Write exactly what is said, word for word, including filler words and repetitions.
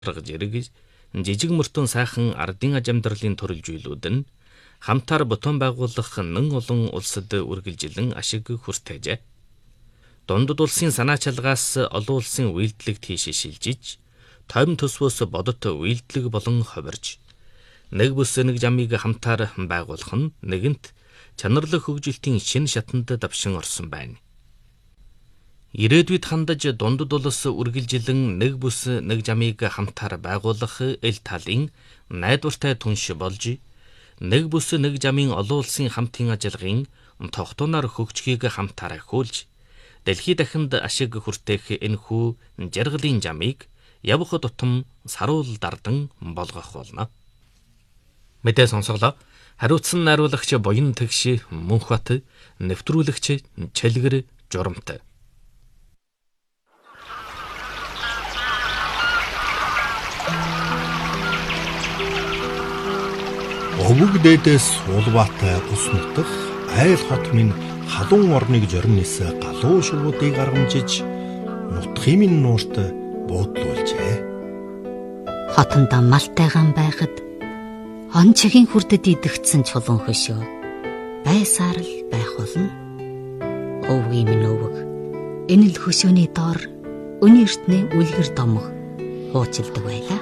гаргаж эргэж жижиг мөртөн сайхан ардын аж амьдралын төрөл зүйлүүд нь хамтаар бутуун байгуулах нэн олон улсад үргэлжилэн ашиг хүртээжээ. Дундад улсын санаа чалгаас олон улсын үйлдэлд тийш шилжиж, тойм төсвөөс бодот үйлдэлг болон ховирж, нэг бүс нэг жамыг хамтаар байгуулах нь нэгэнт чанарлаг хөгжилтийн шинэ шатанд давшин орсон байна. Ирээдүйд хандаж дундад улс үргэлжилэн нэг бүс нэг жамыг хамтаар байгуулах эл талын найдвартай түнш болж, нэг бүс нэг жамын олон улсын хамтын ажиллагын тогтооноор хөгжихийг хамтаар ахиулж, дэлхий дахинд ашиг хүртээх энэхүү жаргалын жамыг явах тутам саруул дардан болгох болно. Мэдээ сонсголоо. Хариуцсан найруулагч Буян Тэгш Мөнхбат, нэвтрүүлэгч Чэлгэр Журамт. Өвөг дээдээс Улбаатай ус нутах айл хот минь халуун орныг жорнис галуу шувуудыг аргамжиж нутхын минь нуурт буудлуулжээ. Хотонд малтайгаан байхад он чигийн хүрдэд идэгдсэн чулуун хөшөө байсаар л байх болно. Өвгийн минь өвөг энэ л хөшөөний доор өнөө эртний үлгэр домог хуучилдаг байлаа.